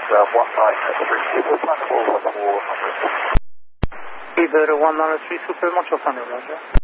1993, We'll find all of the war. Either 193 supplement or Sunday, Roger.